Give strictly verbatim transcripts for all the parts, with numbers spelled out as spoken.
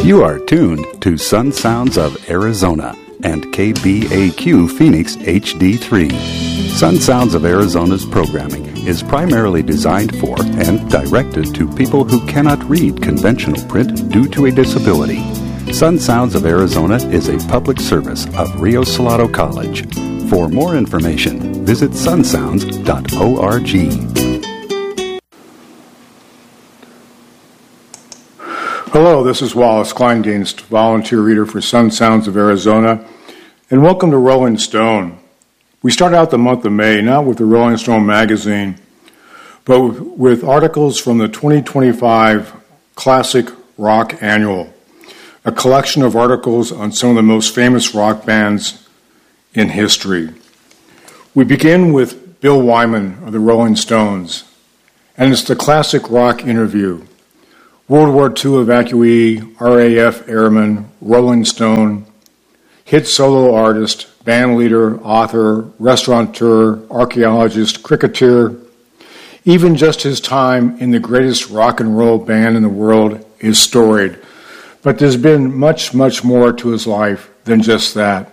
You are tuned to Sun Sounds of Arizona and K B A Q Phoenix H D three. Sun Sounds of Arizona's programming is primarily designed for and directed to people who cannot read conventional print due to a disability. Sun Sounds of Arizona is a public service of Rio Salado College. For more information, visit sun sounds dot org. Hello, this is Wallace Kleindienst, volunteer reader for Sun Sounds of Arizona, and welcome to Rolling Stone. We start out the month of May not with the Rolling Stone magazine, but with articles from the twenty twenty-five Classic Rock Annual, a collection of articles on some of the most famous rock bands in history. We begin with Bill Wyman of the Rolling Stones, and it's the Classic Rock Interview. World War Two evacuee, R A F airman, Rolling Stone, hit solo artist, band leader, author, restaurateur, archaeologist, cricketer. Even just his time in the greatest rock and roll band in the world is storied. But there's been much, much more to his life than just that.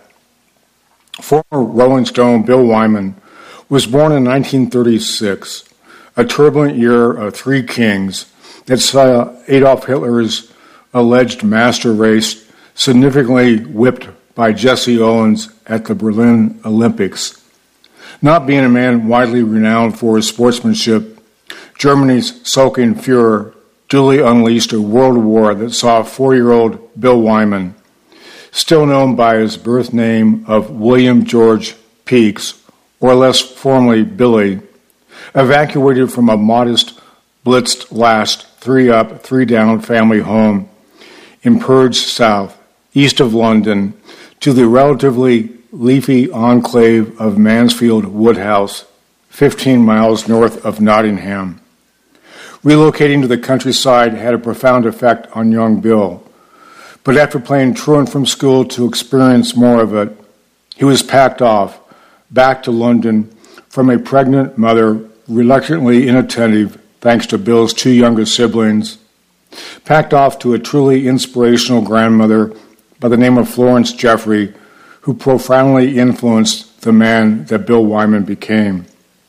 Former Rolling Stone Bill Wyman was born in nineteen thirty-six, a turbulent year of three kings that saw Adolf Hitler's alleged master race significantly whipped by Jesse Owens at the Berlin Olympics. Not being a man widely renowned for his sportsmanship, Germany's sulking Fuhrer duly unleashed a world war that saw four-year-old Bill Wyman, still known by his birth name of William George Peaks, or less formally Billy, evacuated from a modest, blitzed last three-up, three-down family home in Purge South, east of London, to the relatively leafy enclave of Mansfield Woodhouse, fifteen miles north of Nottingham. Relocating to the countryside had a profound effect on young Bill, but after playing truant from school to experience more of it, he was packed off, back to London, from a pregnant mother, reluctantly inattentive thanks to Bill's two younger siblings, packed off to a truly inspirational grandmother by the name of Florence Jeffrey, who profoundly influenced the man that Bill Wyman became.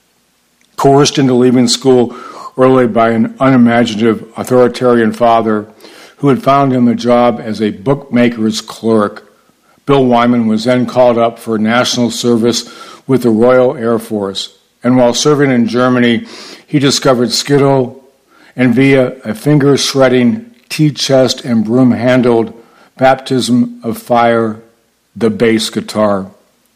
Coerced into leaving school early by an unimaginative authoritarian father who had found him a job as a bookmaker's clerk, Bill Wyman was then called up for national service with the Royal Air Force, and while serving in Germany, he discovered Skittle, and via a finger-shredding, tea-chest and broom-handled baptism of fire, the bass guitar.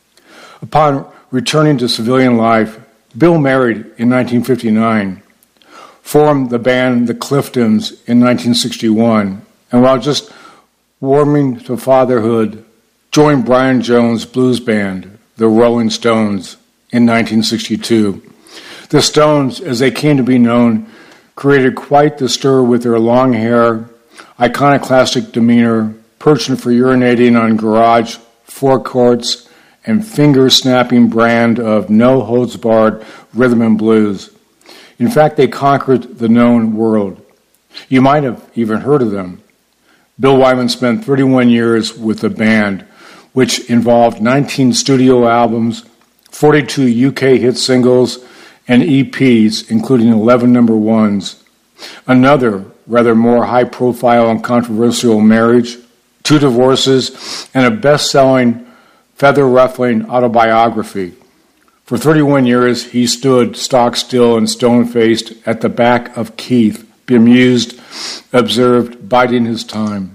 Upon returning to civilian life, Bill married in nineteen fifty-nine, formed the band The Cliftons in nineteen sixty-one, and while just warming to fatherhood, joined Brian Jones' blues band, the Rolling Stones, in nineteen sixty-two. The Stones, as they came to be known, created quite the stir with their long hair, iconoclastic demeanor, penchant for urinating on garage forecourts, and finger-snapping brand of no-holds-barred rhythm and blues. In fact, they conquered the known world. You might have even heard of them. Bill Wyman spent thirty-one years with the band, which involved nineteen studio albums, forty-two U K hit singles, and E Ps, including eleven number ones. Another, rather more high-profile and controversial marriage, two divorces, and a best-selling, feather-ruffling autobiography. For thirty-one years, he stood stock-still and stone-faced at the back of Keith, bemused, observed, biding his time.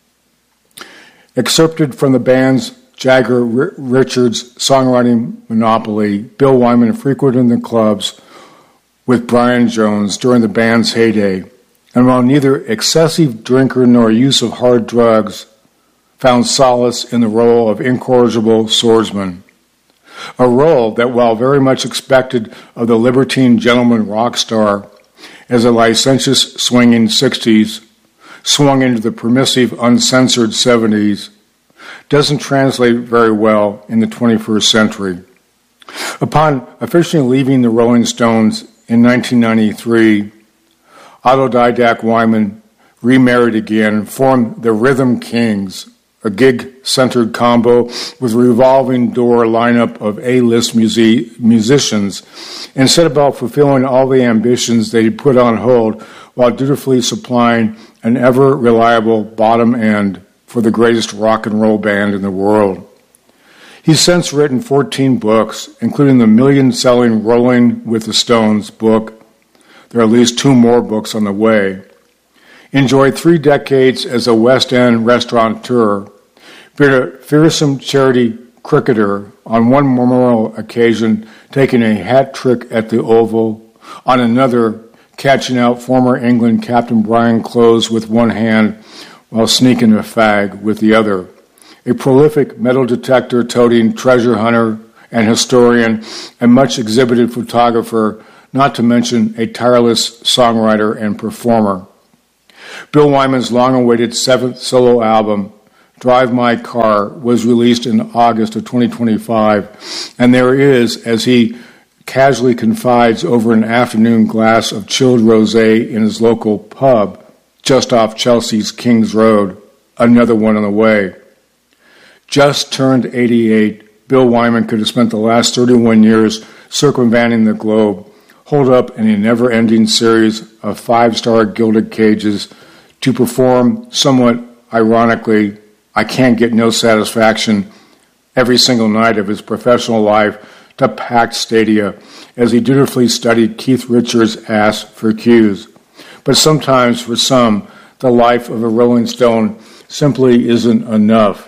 Excerpted from the band's Jagger R- Richards songwriting monopoly, Bill Wyman frequented the clubs with Brian Jones during the band's heyday, and while neither excessive drinker nor use of hard drugs, found solace in the role of incorrigible swordsman. A role that, while very much expected of the libertine gentleman rock star, as a licentious swinging sixties swung into the permissive uncensored seventies, doesn't translate very well in the twenty-first century. Upon officially leaving the Rolling Stones in nineteen ninety-three, autodidact Wyman remarried again, formed the Rhythm Kings, a gig-centered combo with a revolving door lineup of A-list music- musicians, and set about fulfilling all the ambitions they had put on hold while dutifully supplying an ever-reliable bottom end for the greatest rock and roll band in the world. He's since written fourteen books, including the million-selling Rolling with the Stones book. There are at least two more books on the way. Enjoyed three decades as a West End restaurateur, been a fearsome charity cricketer, on one memorable occasion taking a hat trick at the Oval, on another catching out former England captain Brian Close with one hand while sneaking a fag with the other. A prolific metal detector-toting treasure hunter and historian and much exhibited photographer, not to mention a tireless songwriter and performer. Bill Wyman's long-awaited seventh solo album, Drive My Car, was released in August of twenty twenty-five, and there is, as he casually confides over an afternoon glass of chilled rosé in his local pub just off Chelsea's Kings Road, another one on the way. Just turned eighty-eight, Bill Wyman could have spent the last thirty-one years circumventing the globe, holed up in a never-ending series of five-star gilded cages to perform, somewhat ironically, I Can't Get No Satisfaction every single night of his professional life to packed stadia as he dutifully studied Keith Richards' ass for cues. But sometimes, for some, the life of a Rolling Stone simply isn't enough.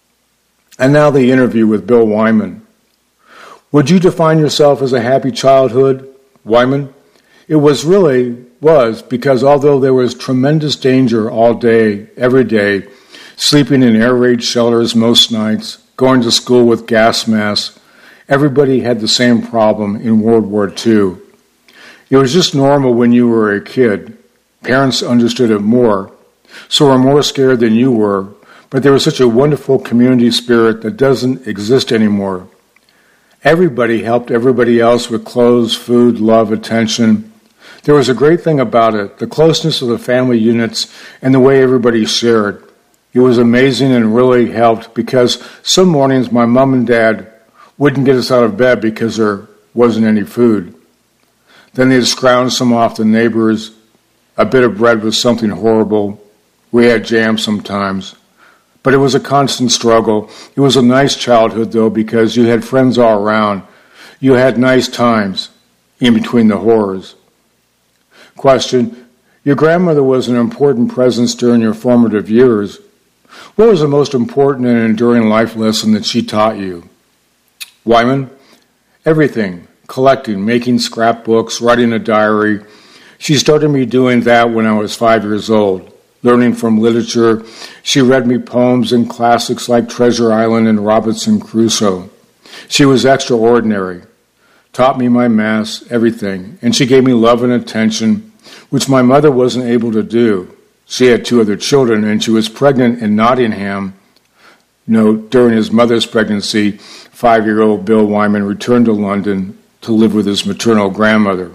And now the interview with Bill Wyman. Would you define yourself as a happy childhood, Wyman? It was really was because although there was tremendous danger all day, every day, sleeping in air raid shelters most nights, going to school with gas masks, everybody had the same problem in World War Two. It was just normal when you were a kid. Parents understood it more, so were more scared than you were, but there was such a wonderful community spirit that doesn't exist anymore. Everybody helped everybody else with clothes, food, love, attention. There was a great thing about it, the closeness of the family units and the way everybody shared. It was amazing and really helped because some mornings my mom and dad wouldn't get us out of bed because there wasn't any food. Then they'd scrounge some off the neighbors. A bit of bread was something horrible. We had jam sometimes. But it was a constant struggle. It was a nice childhood, though, because you had friends all around. You had nice times in between the horrors. Question: your grandmother was an important presence during your formative years. What was the most important and enduring life lesson that she taught you? Wyman: everything. Collecting, making scrapbooks, writing a diary. She started me doing that when I was five years old. Learning from literature, she read me poems and classics like Treasure Island and Robinson Crusoe. She was extraordinary. Taught me my maths, everything, and she gave me love and attention, which my mother wasn't able to do. She had two other children, and she was pregnant in Nottingham. No, during his mother's pregnancy, five-year-old Bill Wyman returned to London to live with his maternal grandmother.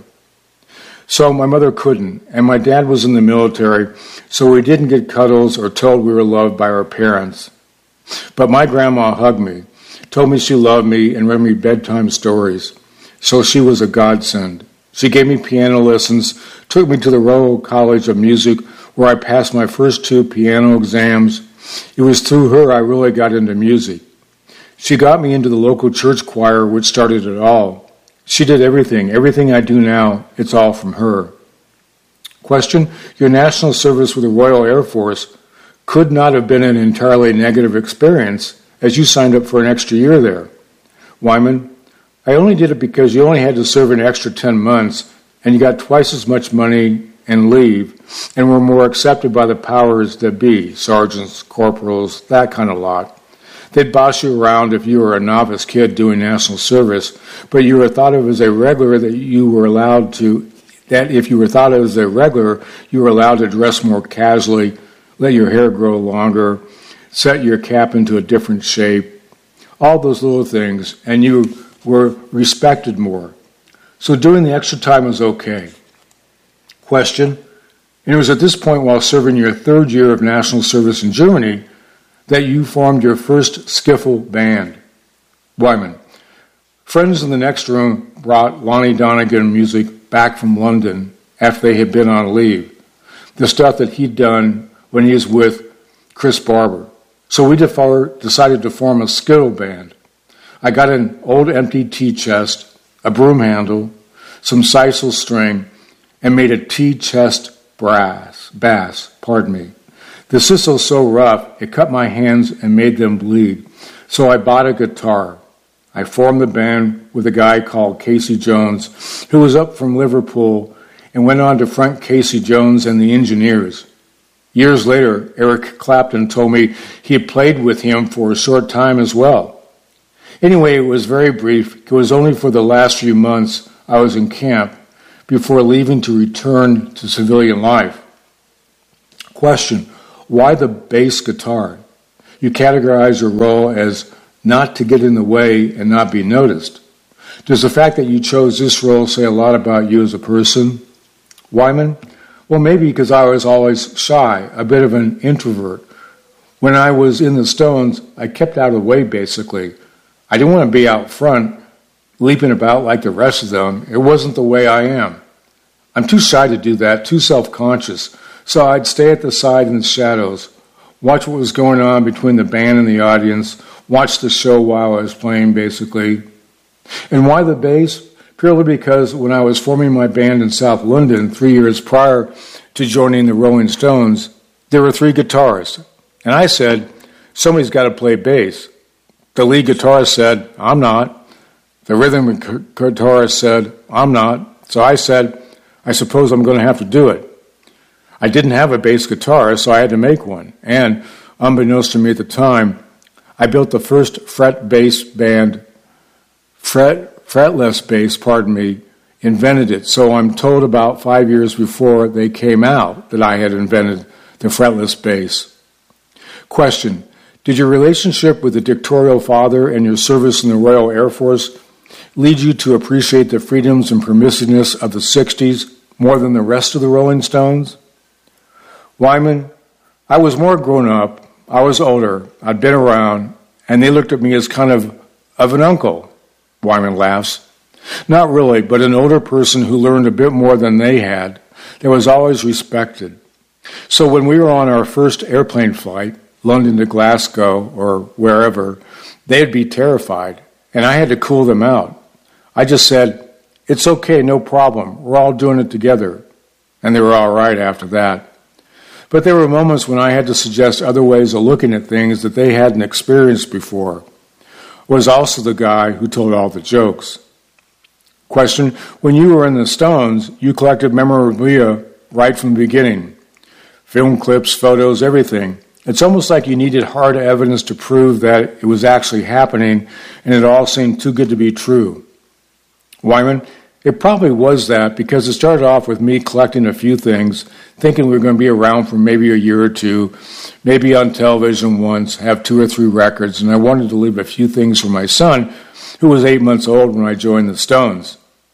So my mother couldn't, and my dad was in the military, so we didn't get cuddles or told we were loved by our parents. But my grandma hugged me, told me she loved me, and read me bedtime stories. So she was a godsend. She gave me piano lessons, took me to the Royal College of Music, where I passed my first two piano exams. It was through her I really got into music. She got me into the local church choir, which started it all. She did everything. Everything I do now, it's all from her. Question: your national service with the Royal Air Force could not have been an entirely negative experience, as you signed up for an extra year there. Wyman: I only did it because you only had to serve an extra ten months, and you got twice as much money and leave, and were more accepted by the powers that be, sergeants, corporals, that kind of lot. They'd boss you around if you were a novice kid doing national service, but you were thought of as a regular that you were allowed to, that if you were thought of as a regular, you were allowed to dress more casually, let your hair grow longer, set your cap into a different shape, all those little things, and you were respected more. So doing the extra time was okay. Question: And it was at this point, while serving your third year of national service in Germany, that you formed your first skiffle band, Wyman. Friends in the next room brought Lonnie Donegan music back from London after they had been on leave, the stuff that he'd done when he was with Chris Barber. So we decided to form a skittle band. I got an old empty tea chest, a broom handle, some sisal string, and made a tea chest brass, bass, pardon me. The sisal was so rough, it cut my hands and made them bleed. So I bought a guitar. I formed the band with a guy called Casey Jones, who was up from Liverpool and went on to front Casey Jones and the Engineers. Years later, Eric Clapton told me he had played with him for a short time as well. Anyway, it was very brief. It was only for the last few months I was in camp before leaving to return to civilian life. Question, why the bass guitar? You categorize your role as not to get in the way and not be noticed. Does the fact that you chose this role say a lot about you as a person? Wyman? Well, maybe because I was always shy, a bit of an introvert. When I was in the Stones, I kept out of the way, basically. I didn't want to be out front, leaping about like the rest of them. It wasn't the way I am. I'm too shy to do that, too self-conscious. So I'd stay at the side in the shadows, watch what was going on between the band and the audience, watch the show while I was playing, basically. And why the bass? Purely because when I was forming my band in South London three years prior to joining the Rolling Stones, there were three guitarists. And I said, somebody's got to play bass. The lead guitarist said, I'm not. The rhythm guitarist said, I'm not. So I said, I suppose I'm going to have to do it. I didn't have a bass guitar, so I had to make one. And, unbeknownst to me at the time, I built the first fret bass band, fret, fretless bass, pardon me, invented it. So I'm told about five years before they came out that I had invented the fretless bass. Question, did your relationship with the dictatorial father and your service in the Royal Air Force lead you to appreciate the freedoms and permissiveness of the sixties more than the rest of the Rolling Stones? Wyman, I was more grown up, I was older, I'd been around, and they looked at me as kind of, of an uncle. Wyman laughs. Not really, but an older person who learned a bit more than they had, that was always respected. So when we were on our first airplane flight, London to Glasgow or wherever, they'd be terrified, and I had to cool them out. I just said, it's okay, no problem, we're all doing it together. And they were all right after that. But there were moments when I had to suggest other ways of looking at things that they hadn't experienced before. I was also the guy who told all the jokes. Question, when you were in the Stones, you collected memorabilia right from the beginning. Film clips, photos, everything. It's almost like you needed hard evidence to prove that it was actually happening, and it all seemed too good to be true. Wyman, it probably was that because it started off with me collecting a few things, thinking we were going to be around for maybe a year or two, maybe on television once, have two or three records, and I wanted to leave a few things for my son, who was eight months old when I joined the Stones.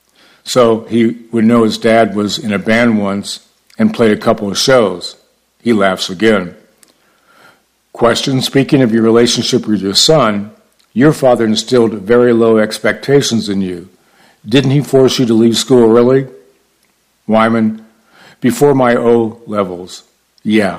So he would know his dad was in a band once and played a couple of shows. He laughs again. Question, speaking of your relationship with your son, your father instilled very low expectations in you. Didn't he force you to leave school early? Wyman, before my O levels, yeah.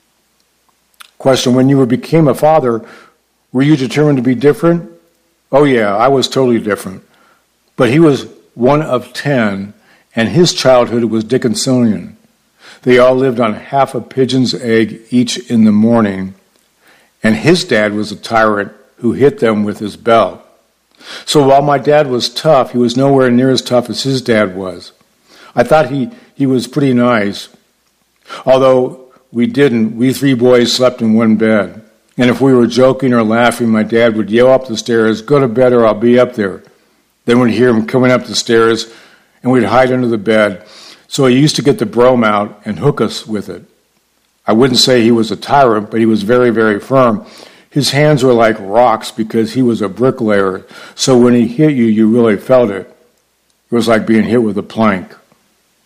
Question, when you became a father, were you determined to be different? Oh yeah, I was totally different. But he was one of ten, and his childhood was Dickinsonian. They all lived on half a pigeon's egg each in the morning, and his dad was a tyrant who hit them with his belt. So while my dad was tough, he was nowhere near as tough as his dad was. I thought he, he was pretty nice. Although we didn't, we three boys slept in one bed. And if we were joking or laughing, my dad would yell up the stairs, go to bed or I'll be up there. Then we'd hear him coming up the stairs, and we'd hide under the bed. So he used to get the broom out and hook us with it. I wouldn't say he was a tyrant, but he was very, very firm. His hands were like rocks because he was a bricklayer, so when he hit you, you really felt it. It was like being hit with a plank.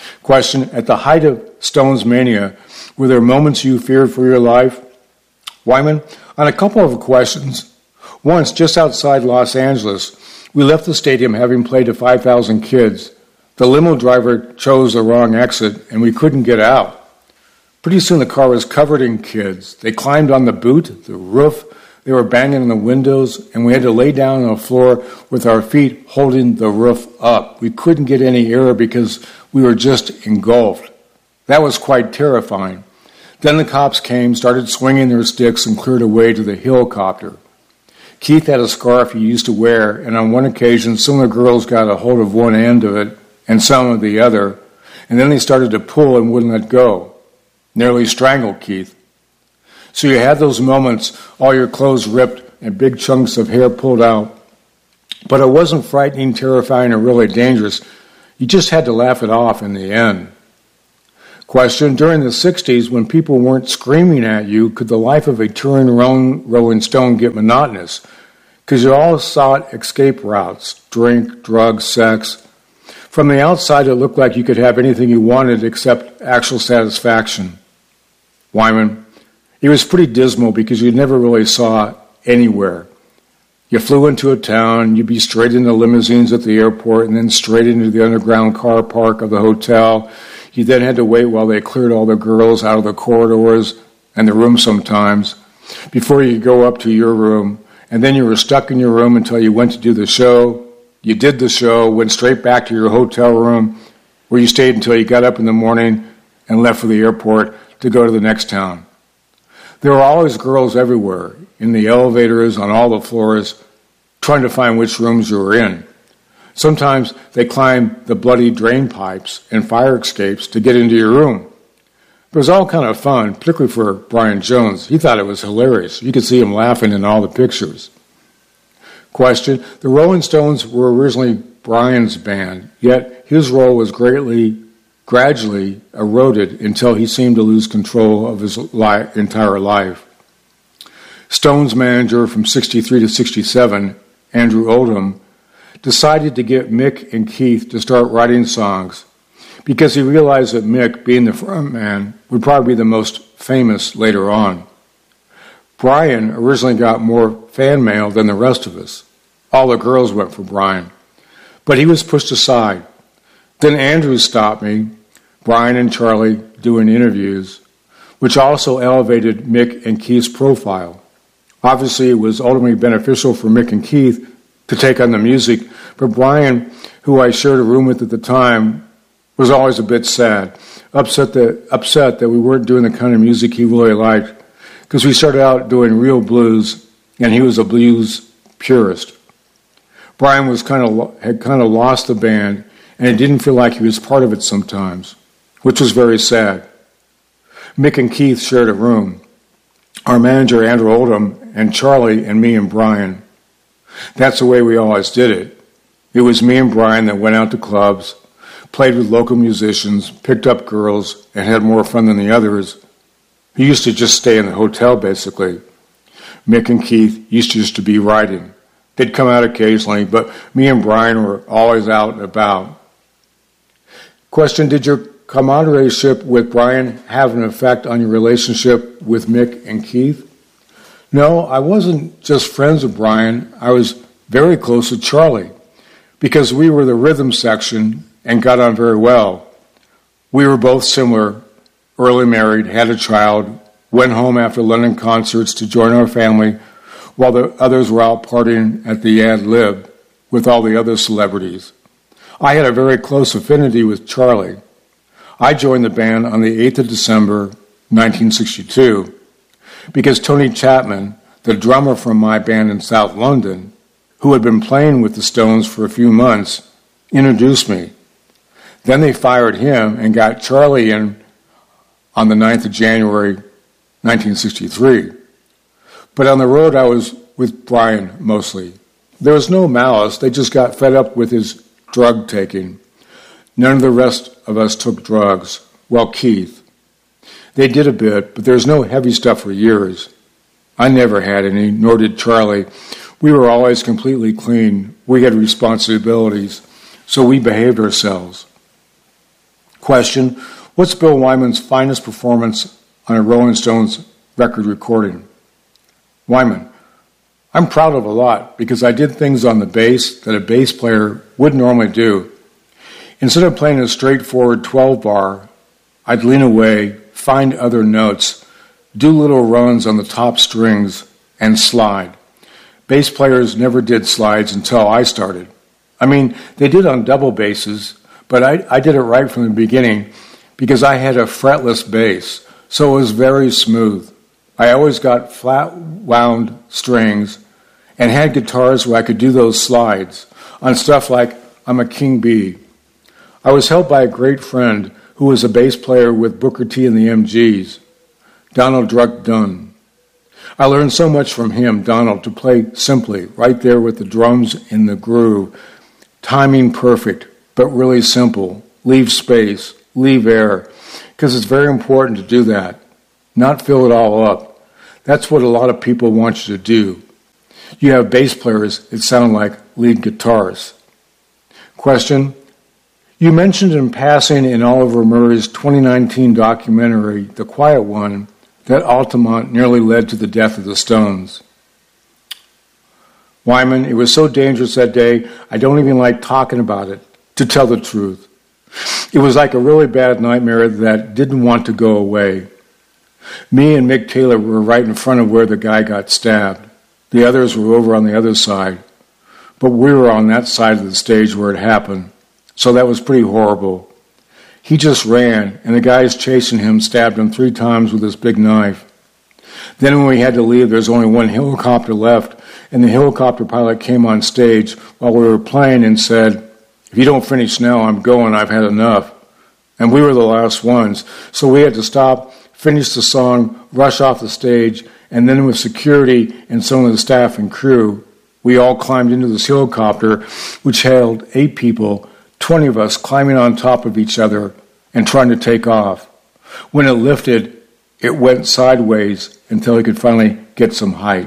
Question, at the height of Stones mania, were there moments you feared for your life? Wyman, on a couple of questions. Once, just outside Los Angeles, we left the stadium having played to five thousand kids. The limo driver chose the wrong exit, and we couldn't get out. Pretty soon the car was covered in kids. They climbed on the boot, the roof, they were banging on the windows, and we had to lay down on the floor with our feet holding the roof up. We couldn't get any air because we were just engulfed. That was quite terrifying. Then the cops came, started swinging their sticks, and cleared away to the helicopter. Keith had a scarf he used to wear, and on one occasion some of the girls got a hold of one end of it and some of the other, and then they started to pull and wouldn't let go. Nearly strangled Keith. So you had those moments, all your clothes ripped and big chunks of hair pulled out. But it wasn't frightening, terrifying, or really dangerous. You just had to laugh it off in the end. Question, during the sixties, when people weren't screaming at you, could the life of a touring Rolling Stone get monotonous? Because you all sought escape routes, drink, drugs, sex. From the outside, it looked like you could have anything you wanted except actual satisfaction. Wyman, it was pretty dismal because you never really saw anywhere. You flew into a town, you'd be straight into limousines at the airport and then straight into the underground car park of the hotel. You then had to wait while they cleared all the girls out of the corridors and the room sometimes before you could go up to your room. And then you were stuck in your room until you went to do the show. You did the show, went straight back to your hotel room where you stayed until you got up in the morning and left for the airport to go to the next town. There were always girls everywhere, in the elevators, on all the floors, trying to find which rooms you were in. Sometimes they climbed the bloody drain pipes and fire escapes to get into your room. It was all kind of fun, particularly for Brian Jones. He thought it was hilarious. You could see him laughing in all the pictures. Question, the Rolling Stones were originally Brian's band, yet his role was greatly, gradually eroded until he seemed to lose control of his li- entire life. Stones manager from sixty-three to sixty-seven, Andrew Oldham, decided to get Mick and Keith to start writing songs because he realized that Mick, being the front man, would probably be the most famous later on. Brian originally got more fan mail than the rest of us. All the girls went for Brian. But he was pushed aside. Then Andrew stopped me, Brian and Charlie doing interviews, which also elevated Mick and Keith's profile. Obviously, it was ultimately beneficial for Mick and Keith to take on the music, but Brian, who I shared a room with at the time, was always a bit sad, upset that, upset that we weren't doing the kind of music he really liked, because we started out doing real blues, and he was a blues purist. Brian was kind of had kind of lost the band, and it didn't feel like he was part of it sometimes, which was very sad. Mick and Keith shared a room. Our manager, Andrew Oldham, and Charlie, and me and Brian. That's the way we always did it. It was me and Brian that went out to clubs, played with local musicians, picked up girls, and had more fun than the others. We used to just stay in the hotel, basically. Mick and Keith used to just to be writing. They'd come out occasionally, but me and Brian were always out and about. Question, did your camaraderie with Brian have an effect on your relationship with Mick and Keith? No, I wasn't just friends with Brian. I was very close with Charlie because we were the rhythm section and got on very well. We were both similar, early married, had a child, went home after London concerts to join our family while the others were out partying at the Ad Lib with all the other celebrities. I had a very close affinity with Charlie. I joined the band on the eighth of December, nineteen sixty-two, because Tony Chapman, the drummer from my band in South London, who had been playing with the Stones for a few months, introduced me. Then they fired him and got Charlie in on the ninth of January, nineteen sixty-three. But on the road, I was with Brian mostly. There was no malice. They just got fed up with his drug taking. None of the rest of us took drugs. Well, Keith. They did a bit, but there was no heavy stuff for years. I never had any, nor did Charlie. We were always completely clean. We had responsibilities, so we behaved ourselves. Question, what's Bill Wyman's finest performance on a Rolling Stones record recording? Wyman, I'm proud of a lot because I did things on the bass that a bass player wouldn't normally do. Instead of playing a straightforward twelve bar, I'd lean away, find other notes, do little runs on the top strings, and slide. Bass players never did slides until I started. I mean, they did on double basses, but I, I did it right from the beginning because I had a fretless bass, so it was very smooth. I always got flat wound strings and had guitars where I could do those slides on stuff like I'm a King Bee. I was helped by a great friend who was a bass player with Booker T and the M Gs, Donald Druck Dunn. I learned so much from him, Donald, to play simply, right there with the drums in the groove, timing perfect, but really simple, leave space, leave air, because it's very important to do that, not fill it all up. That's what a lot of people want you to do. You have bass players that sound like lead guitarists. Question, you mentioned in passing in Oliver Murray's twenty nineteen documentary, The Quiet One, that Altamont nearly led to the death of the Stones. Wyman, it was so dangerous that day, I don't even like talking about it, to tell the truth. It was like a really bad nightmare that didn't want to go away. Me and Mick Taylor were right in front of where the guy got stabbed. The others were over on the other side. But we were on that side of the stage where it happened. So that was pretty horrible. He just ran, and the guys chasing him stabbed him three times with this big knife. Then when we had to leave, there was only one helicopter left, and the helicopter pilot came on stage while we were playing and said, if you don't finish now, I'm going, I've had enough. And we were the last ones. So we had to stop, finish the song, rush off the stage, and then with security and some of the staff and crew, we all climbed into this helicopter, which held eight people, twenty of us climbing on top of each other and trying to take off. When it lifted, it went sideways until he could finally get some height.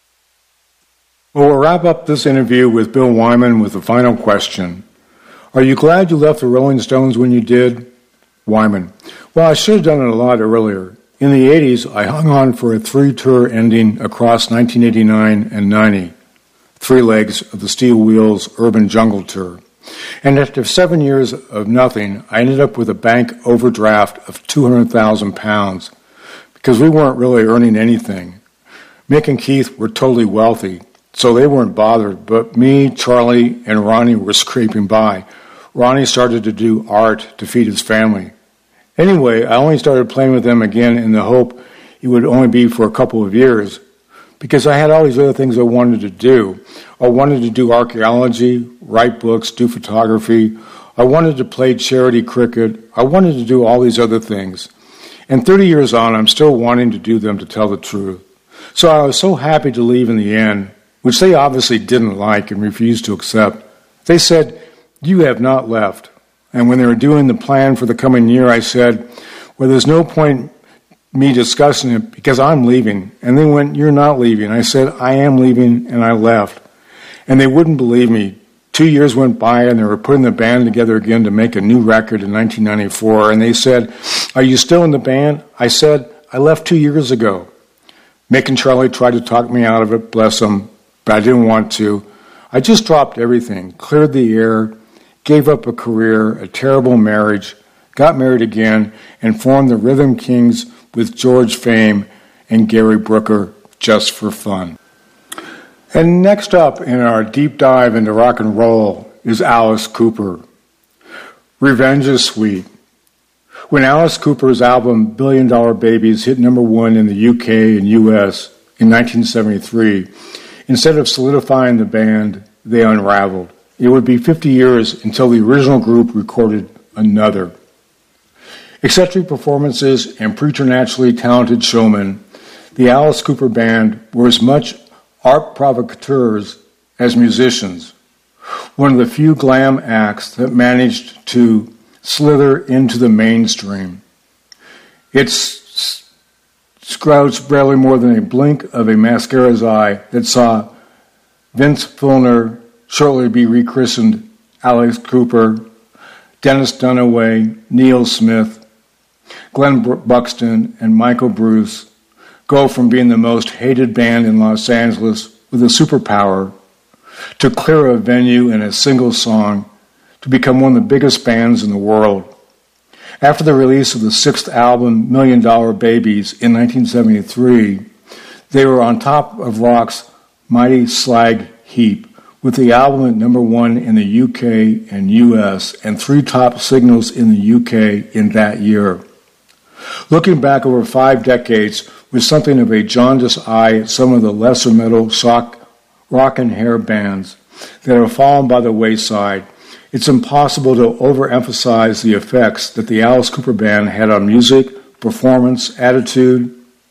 Well, we'll wrap up this interview with Bill Wyman with the final question. Are you glad you left the Rolling Stones when you did? Wyman, well, I should have done it a lot earlier. In the eighties, I hung on for a three-tour ending across nineteen eighty-nine and ninety, three legs of the Steel Wheels Urban Jungle Tour. And after seven years of nothing, I ended up with a bank overdraft of two hundred thousand pounds because we weren't really earning anything. Mick and Keith were totally wealthy, so they weren't bothered, but me, Charlie, and Ronnie were scraping by. Ronnie started to do art to feed his family. Anyway, I only started playing with them again in the hope it would only be for a couple of years, because I had all these other things I wanted to do. I wanted to do archaeology, write books, do photography. I wanted to play charity cricket. I wanted to do all these other things. And thirty years on, I'm still wanting to do them, to tell the truth. So I was so happy to leave in the end, which they obviously didn't like and refused to accept. They said, you have not left. And when they were doing the plan for the coming year, I said, well, there's no point me discussing it because I'm leaving. And they went, you're not leaving. I said, I am leaving, and I left. And they wouldn't believe me. Two years went by, and they were putting the band together again to make a new record in nineteen ninety-four. And they said, are you still in the band? I said, I left two years ago. Mick and Charlie tried to talk me out of it, bless them, but I didn't want to. I just dropped everything, cleared the air, gave up a career, a terrible marriage, got married again, and formed the Rhythm Kings with George Fame and Gary Brooker just for fun. And next up in our deep dive into rock and roll is Alice Cooper. Revenge is Sweet. When Alice Cooper's album Billion Dollar Babies hit number one in the U K and U S in nineteen seventy-three, instead of solidifying the band, they unraveled. It would be fifty years until the original group recorded another. Eccentric performances and preternaturally talented showmen, the Alice Cooper Band were as much art provocateurs as musicians, one of the few glam acts that managed to slither into the mainstream. It's scrouched barely more than a blink of a mascara's eye that saw Vince Fulner shortly be rechristened Alice Cooper, Dennis Dunaway, Neil Smith, Glenn Buxton, and Michael Bruce go from being the most hated band in Los Angeles with a superpower to clear a venue in a single song to become one of the biggest bands in the world. After the release of the sixth album, Million Dollar Babies, in nineteen seventy-three, they were on top of rock's mighty slag heap, with the album at number one in the U K and U S and three top singles in the U K in that year. Looking back over five decades with something of a jaundiced eye at some of the lesser metal sock, rock and hair bands that have fallen by the wayside, it's impossible to overemphasize the effects that the Alice Cooper Band had on music, performance, attitude,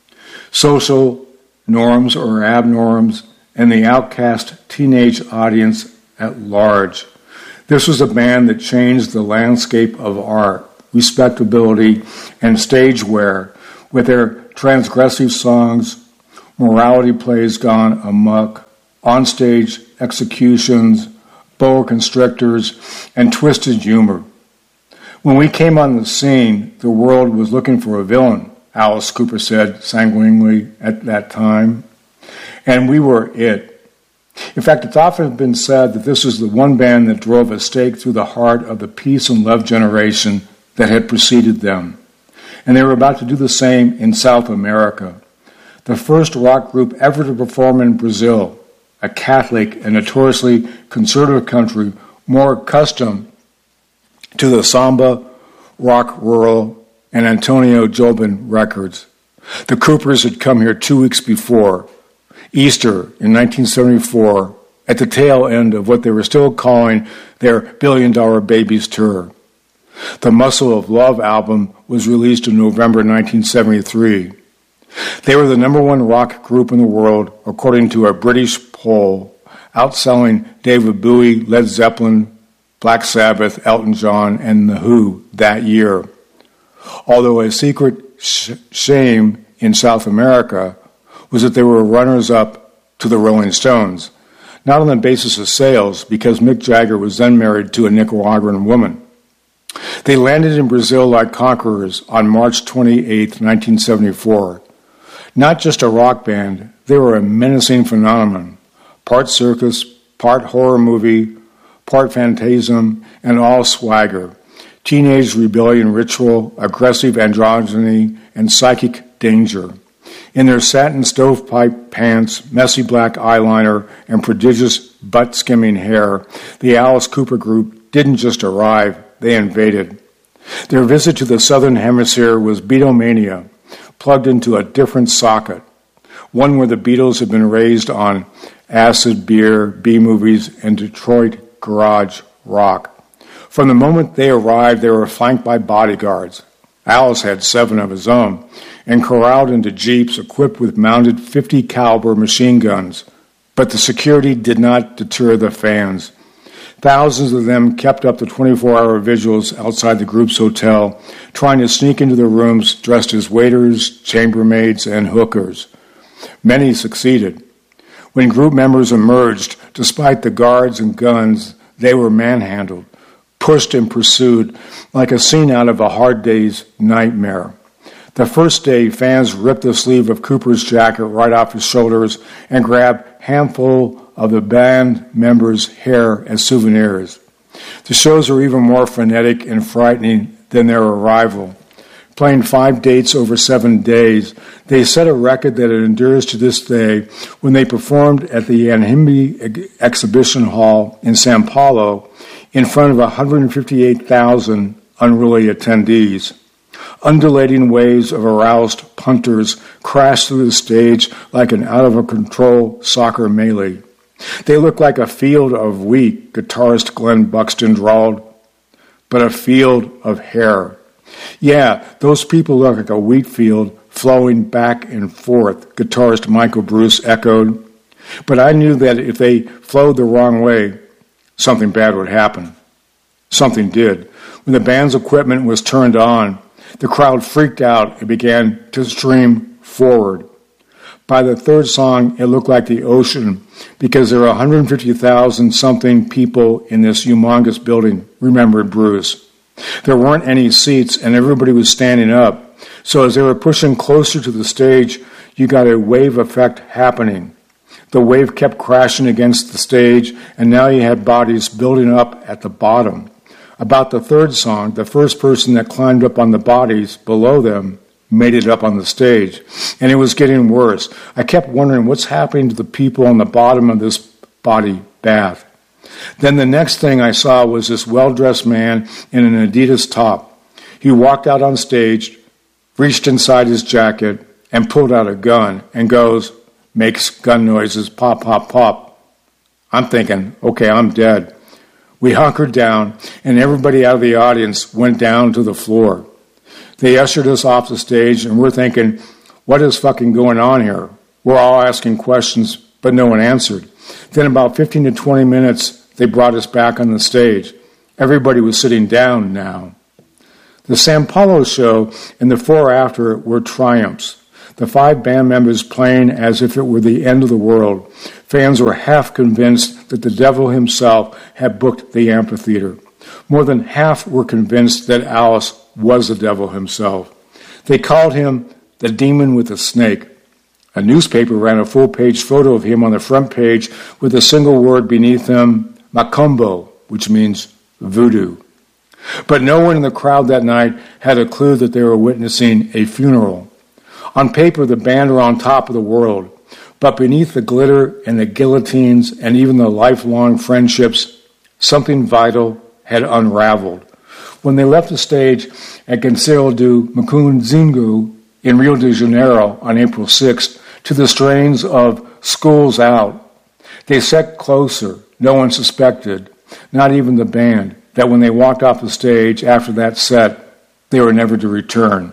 social norms or abnorms, and the outcast teenage audience at large. This was a band that changed the landscape of art, respectability, and stage wear with their transgressive songs, morality plays gone amok, onstage executions, boa constrictors, and twisted humor. When we came on the scene, the world was looking for a villain, Alice Cooper said sanguinely at that time, and we were it. In fact, it's often been said that this was the one band that drove a stake through the heart of the peace and love generation that had preceded them. And they were about to do the same in South America. The first rock group ever to perform in Brazil, a Catholic and notoriously conservative country more accustomed to the samba, rock, rural, and Antonio Jobim records. The Coopers had come here two weeks before, Easter in nineteen seventy-four, at the tail end of what they were still calling their Billion Dollar Babies tour. The Muscle of Love album was released in November nineteen seventy-three. They were the number one rock group in the world, according to a British poll, outselling David Bowie, Led Zeppelin, Black Sabbath, Elton John, and The Who that year. Although a secret sh- shame in South America was that they were runners-up to the Rolling Stones, not on the basis of sales, because Mick Jagger was then married to a Nicaraguan woman. They landed in Brazil like conquerors on March twenty-eighth, nineteen seventy-four. Not just a rock band, they were a menacing phenomenon, part circus, part horror movie, part phantasm, and all swagger, teenage rebellion ritual, aggressive androgyny, and psychic danger. In their satin stovepipe pants, messy black eyeliner, and prodigious butt-skimming hair, the Alice Cooper group didn't just arrive, they invaded. Their visit to the Southern Hemisphere was Beatlemania, plugged into a different socket, one where the Beatles had been raised on acid, beer, B-movies, and Detroit garage rock. From the moment they arrived, they were flanked by bodyguards. Alice had seven of his own, and corralled into jeeps equipped with mounted fifty caliber machine guns. But the security did not deter the fans. Thousands of them kept up the twenty-four hour vigils outside the group's hotel, trying to sneak into the rooms dressed as waiters, chambermaids, and hookers. Many succeeded. When group members emerged, despite the guards and guns, they were manhandled, pushed and pursued like a scene out of a Hard Day's nightmare. The first day, fans ripped the sleeve of Cooper's jacket right off his shoulders and grabbed a handful of the band members' hair as souvenirs. The shows were even more frenetic and frightening than their arrival. Playing five dates over seven days, they set a record that endures to this day when they performed at the Anhembi Exhibition Hall in Sao Paulo in front of one hundred fifty-eight thousand unruly attendees. Undulating waves of aroused punters crashed through the stage like an out-of-control soccer melee. They looked like a field of wheat, guitarist Glenn Buxton drawled, but a field of hair. Yeah, those people look like a wheat field flowing back and forth, guitarist Michael Bruce echoed. But I knew that if they flowed the wrong way, something bad would happen. Something did. When the band's equipment was turned on, the crowd freaked out and began to stream forward. By the third song, it looked like the ocean because there were one hundred fifty thousand something people in this humongous building, remembered Bruce. There weren't any seats, and everybody was standing up. So as they were pushing closer to the stage, you got a wave effect happening. The wave kept crashing against the stage, and now you had bodies building up at the bottom. About the third song, the first person that climbed up on the bodies below them made it up on the stage, and it was getting worse. I kept wondering what's happening to the people on the bottom of this body bath. Then the next thing I saw was this well-dressed man in an Adidas top. He walked out on stage, reached inside his jacket, and pulled out a gun and goes, makes gun noises, pop, pop, pop. I'm thinking, okay, I'm dead. We hunkered down, and everybody out of the audience went down to the floor. They ushered us off the stage, and we're thinking, what is fucking going on here? We're all asking questions, but no one answered. Then about fifteen to twenty minutes, they brought us back on the stage. Everybody was sitting down now. The San Paulo show and the four after were triumphs. The five band members playing as if it were the end of the world. Fans were half convinced that the devil himself had booked the amphitheater. More than half were convinced that Alice was the devil himself. They called him the demon with a snake. A newspaper ran a full-page photo of him on the front page with a single word beneath him, Macumbo, which means voodoo. But no one in the crowd that night had a clue that they were witnessing a funeral. On paper, the band are on top of the world, but beneath the glitter and the guillotines and even the lifelong friendships, something vital had unraveled. When they left the stage at Conselho do Macunzinho in Rio de Janeiro on April sixth to the strains of School's Out, they sat closer. No one suspected, not even the band, that when they walked off the stage after that set, they were never to return.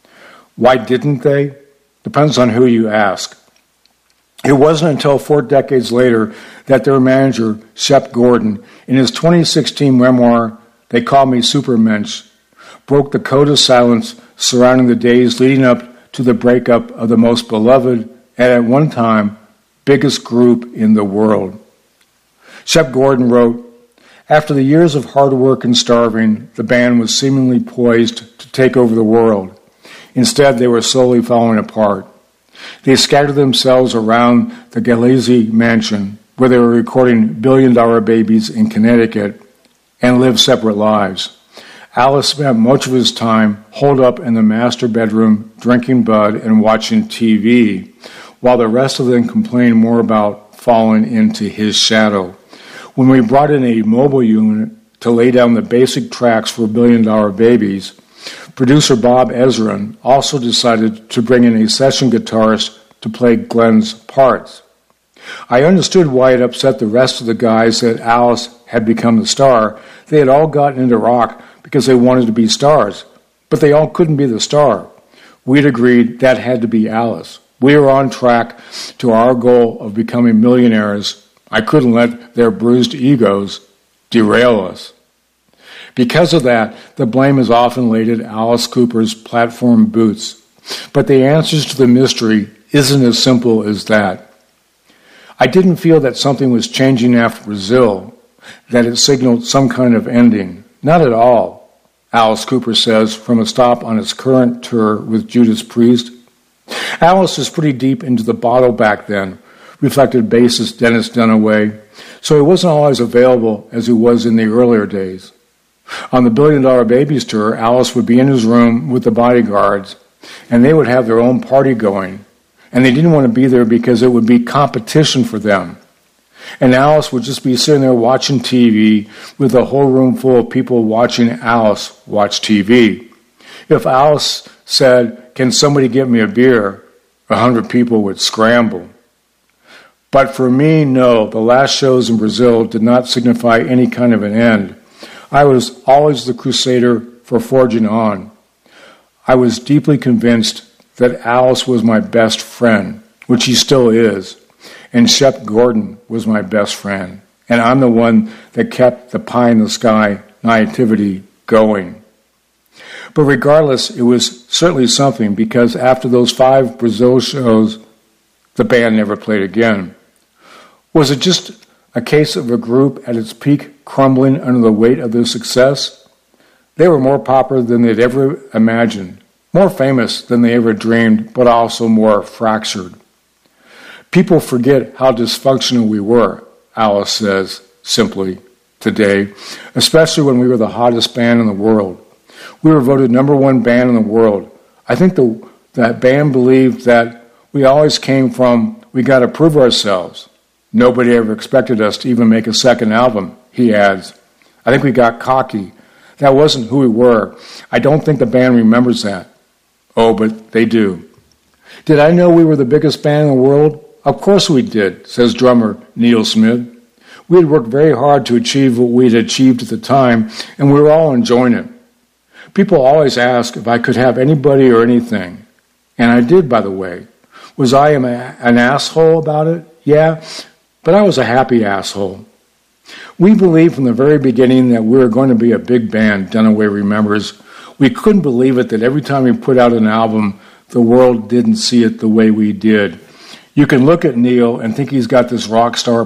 Why didn't they? Depends on who you ask. It wasn't until four decades later that their manager, Shep Gordon, in his twenty sixteen memoir, They Call Me Supermensch, broke the code of silence surrounding the days leading up to the breakup of the most beloved and at one time biggest group in the world. Shep Gordon wrote, after the years of hard work and starving, the band was seemingly poised to take over the world. Instead, they were slowly falling apart. They scattered themselves around the Galeazzi mansion, where they were recording billion-dollar babies in Connecticut, and lived separate lives. Alice spent much of his time holed up in the master bedroom, drinking bud and watching T V, while the rest of them complained more about falling into his shadow. When we brought in a mobile unit to lay down the basic tracks for billion-dollar babies, producer Bob Ezrin also decided to bring in a session guitarist to play Glenn's parts. I understood why it upset the rest of the guys that Alice had become the star. They had all gotten into rock because they wanted to be stars, but they all couldn't be the star. We'd agreed that had to be Alice. We were on track to our goal of becoming millionaires. I couldn't let their bruised egos derail us. Because of that, the blame is often laid at Alice Cooper's platform boots. But the answers to the mystery isn't as simple as that. I didn't feel that something was changing after Brazil, that it signaled some kind of ending. Not at all, Alice Cooper says from a stop on his current tour with Judas Priest. Alice was pretty deep into the bottle back then, reflected bassist Dennis Dunaway, so he wasn't always available as he was in the earlier days. On the Billion Dollar Babies tour, Alice would be in his room with the bodyguards, and they would have their own party going, and they didn't want to be there because it would be competition for them. And Alice would just be sitting there watching T V with a whole room full of people watching Alice watch T V. If Alice said, "Can somebody get me a beer?" a hundred people would scramble. But for me, no, the last shows in Brazil did not signify any kind of an end. I was always the crusader for forging on. I was deeply convinced that Alice was my best friend, which he still is, and Shep Gordon was my best friend, and I'm the one that kept the pie-in-the-sky naivety going. But regardless, it was certainly something, because after those five Brazil shows, the band never played again. Was it just a case of a group at its peak crumbling under the weight of their success? They were more popular than they'd ever imagined, more famous than they ever dreamed, but also more fractured. People forget how dysfunctional we were, Alice says, simply, today, especially when we were the hottest band in the world. We were voted number one band in the world. I think the, that band believed that we always came from, we got to prove ourselves. Nobody ever expected us to even make a second album, he adds. I think we got cocky. That wasn't who we were. I don't think the band remembers that. Oh, but they do. Did I know we were the biggest band in the world? Of course we did, says drummer Neil Smith. We had worked very hard to achieve what we'd achieved at the time, and we were all enjoying it. People always ask if I could have anybody or anything. And I did, by the way. Was I an asshole about it? Yeah, but I was a happy asshole. We believed from the very beginning that we were going to be a big band, Dunaway remembers. We couldn't believe it that every time we put out an album, the world didn't see it the way we did. You can look at Neil and think he's got this rock star